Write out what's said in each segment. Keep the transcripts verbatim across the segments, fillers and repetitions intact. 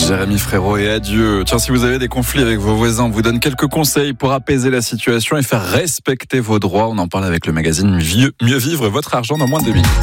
Jérémy Frérot et adieu. Tiens, si vous avez des conflits avec vos voisins, on vous donne quelques conseils pour apaiser la situation et faire respecter vos droits. On en parle avec le magazine Mieux, Mieux vivre votre argent dans moins de deux minutes.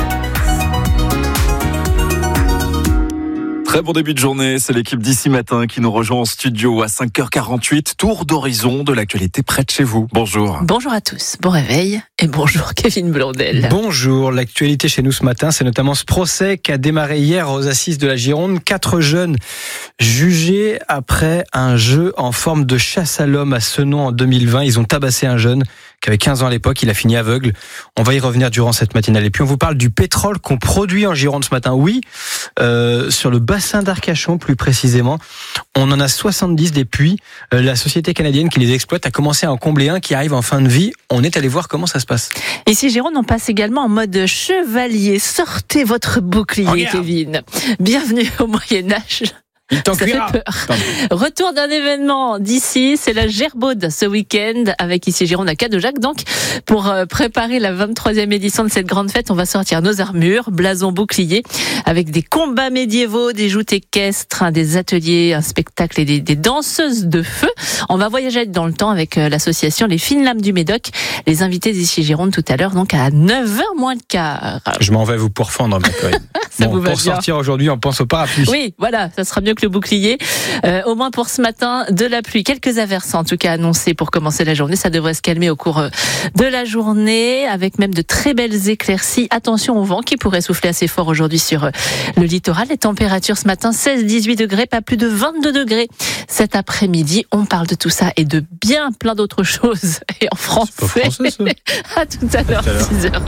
Très bon début de journée, c'est l'équipe d'Ici Matin qui nous rejoint en studio à cinq heures quarante-huit. Tour d'horizon de l'actualité près de chez vous. Bonjour. Bonjour à tous, bon réveil et bonjour Kevin Blondel. Bonjour, l'actualité chez nous ce matin, c'est notamment ce procès qui a démarré hier aux assises de la Gironde. Quatre jeunes jugés après un jeu en forme de chasse à l'homme à Senon en deux mille vingt. Ils ont tabassé un jeune qui avait quinze ans à l'époque, il a fini aveugle. On va y revenir durant cette matinale. Et puis on vous parle du pétrole qu'on produit en Gironde ce matin. Oui, euh, sur le bassin d'Arcachon plus précisément. On en a soixante-dix des puits. Euh, la société canadienne qui les exploite a commencé à en combler un qui arrive en fin de vie. On est allé voir comment ça se passe. Ici Gironde, on passe également en mode chevalier. Sortez votre bouclier, Regarde. Kevin. Bienvenue au Moyen-Âge. Il t'en Ça fait peur. Retour d'un événement d'ici, c'est la Gerbaude ce week-end avec Ici Gironde à Cadeaujac. Donc, pour préparer la vingt-troisième édition de cette grande fête, on va sortir nos armures, blasons, boucliers, avec des combats médiévaux, des joutes équestres, des ateliers, un spectacle et des, des danseuses de feu. On va voyager dans le temps avec l'association Les Fines Lames du Médoc. Les invités d'Ici Gironde tout à l'heure, donc à neuf heures moins le quart. Je m'en vais vous pourfendre, ma collègue. Ça bon, vous va pour bien. Sortir aujourd'hui, on pense au parapluie. Oui, voilà, ça sera mieux que le bouclier. Euh, au moins pour ce matin, de la pluie. Quelques averses en tout cas annoncées pour commencer la journée. Ça devrait se calmer au cours de la journée avec même de très belles éclaircies. Attention au vent qui pourrait souffler assez fort aujourd'hui sur le littoral. Les températures ce matin, seize à dix-huit degrés, pas plus de vingt-deux degrés cet après-midi. On parle de tout ça et de bien plein d'autres choses. Et en français. C'est pas français, ça. À tout à l'heure, six heures.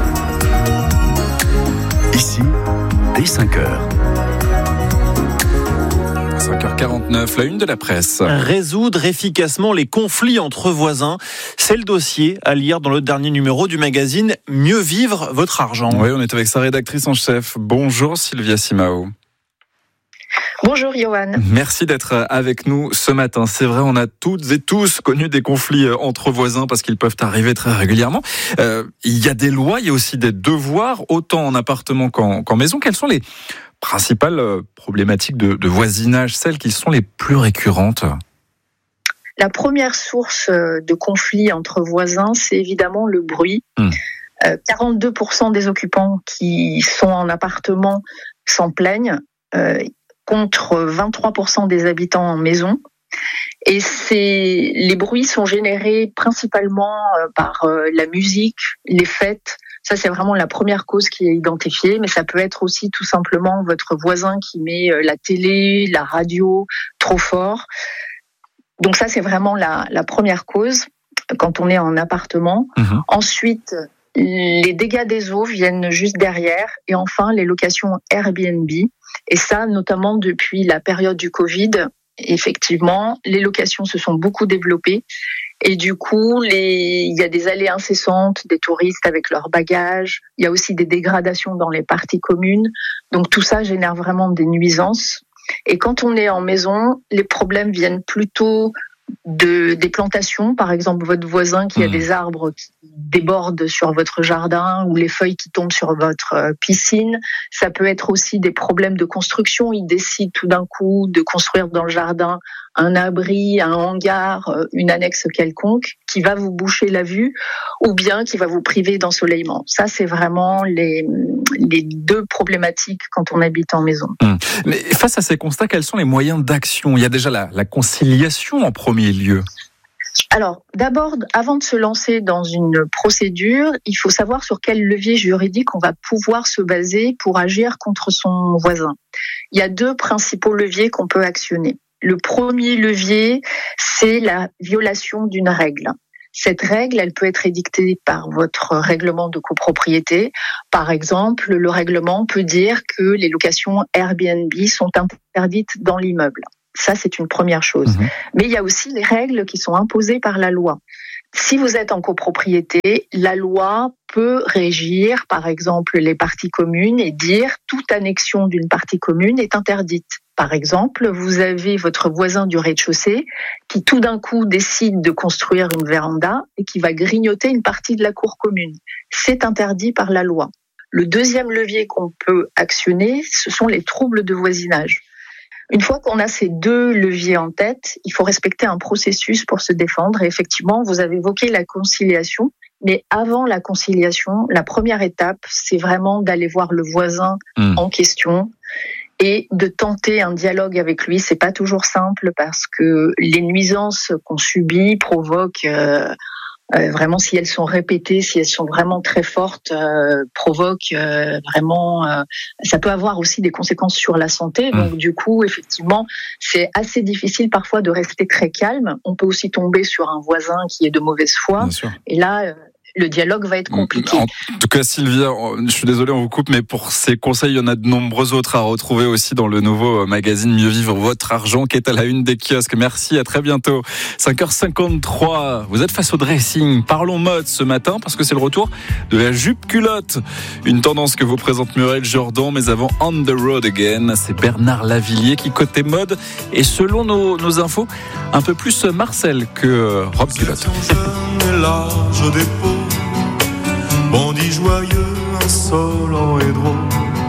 Ici, dès cinq heures. cinq heures quarante-neuf, la une de la presse. Résoudre efficacement les conflits entre voisins, c'est le dossier à lire dans le dernier numéro du magazine Mieux vivre votre argent. Oui, on est avec sa rédactrice en chef. Bonjour Sylvia Simao. Bonjour Johan. Merci d'être avec nous ce matin. C'est vrai, on a toutes et tous connu des conflits entre voisins parce qu'ils peuvent arriver très régulièrement. Euh, il y a des lois, il y a aussi des devoirs, autant en appartement qu'en, qu'en maison. Quelles sont les principales problématiques de, de voisinage, celles qui sont les plus récurrentes ? La première source de conflit entre voisins, c'est évidemment le bruit. Mmh. Euh, quarante-deux pour cent des occupants qui sont en appartement s'en plaignent, euh, contre vingt-trois pour cent des habitants en maison. Et c'est, les bruits sont générés principalement par la musique, les fêtes. Ça, c'est vraiment la première cause qui est identifiée, mais ça peut être aussi tout simplement votre voisin qui met la télé, la radio trop fort. Donc ça, c'est vraiment la, la première cause quand on est en appartement. Mmh. Ensuite, les dégâts des eaux viennent juste derrière. Et enfin, les locations Airbnb. Et ça, notamment depuis la période du Covid, effectivement, les locations se sont beaucoup développées. Et du coup, les... il y a des allées incessantes des touristes avec leurs bagages. Il y a aussi des dégradations dans les parties communes. Donc tout ça génère vraiment des nuisances. Et quand on est en maison, les problèmes viennent plutôt de des plantations, par exemple votre voisin qui a mmh. des arbres qui débordent sur votre jardin ou les feuilles qui tombent sur votre piscine. Ça peut être aussi des problèmes de construction. Il décide tout d'un coup de construire dans le jardin un abri, un hangar, une annexe quelconque qui va vous boucher la vue ou bien qui va vous priver d'ensoleillement. Ça, c'est vraiment les, les deux problématiques quand on habite en maison. Mmh. Mais face à ces constats, quels sont les moyens d'action ? Il y a déjà la, la conciliation en premier lieu. Alors, d'abord, avant de se lancer dans une procédure, il faut savoir sur quel levier juridique on va pouvoir se baser pour agir contre son voisin. Il y a deux principaux leviers qu'on peut actionner. Le premier levier, c'est la violation d'une règle. Cette règle, elle peut être édictée par votre règlement de copropriété. Par exemple, le règlement peut dire que les locations Airbnb sont interdites dans l'immeuble. Ça, c'est une première chose. Mmh. Mais il y a aussi les règles qui sont imposées par la loi. Si vous êtes en copropriété, la loi peut régir, par exemple, les parties communes et dire toute annexion d'une partie commune est interdite. Par exemple, vous avez votre voisin du rez-de-chaussée qui tout d'un coup décide de construire une véranda et qui va grignoter une partie de la cour commune. C'est interdit par la loi. Le deuxième levier qu'on peut actionner, ce sont les troubles de voisinage. Une fois qu'on a ces deux leviers en tête, il faut respecter un processus pour se défendre. Et effectivement, vous avez évoqué la conciliation. Mais avant la conciliation, la première étape, c'est vraiment d'aller voir le voisin mmh. en question et de tenter un dialogue avec lui. C'est pas toujours simple parce que les nuisances qu'on subit provoquent euh, euh, vraiment, si elles sont répétées, si elles sont vraiment très fortes, euh, provoquent euh, vraiment. Euh, ça peut avoir aussi des conséquences sur la santé. Donc du coup, effectivement, c'est assez difficile parfois de rester très calme. On peut aussi tomber sur un voisin qui est de mauvaise foi. Et là. Euh, le dialogue va être compliqué. En tout cas, Sylvia, je suis désolé, on vous coupe, mais pour ces conseils, il y en a de nombreux autres à retrouver aussi dans le nouveau magazine Mieux vivre votre argent qui est à la une des kiosques. Merci, à très bientôt. cinq heures cinquante-trois, vous êtes face au dressing. Parlons mode ce matin parce que c'est le retour de la jupe culotte. Une tendance que vous présente Muriel Jourdan, mais avant On the Road Again, c'est Bernard Lavillier qui côté mode et selon nos, nos infos, un peu plus Marcel que robe culotte. Bandit joyeux, insolent et drôle.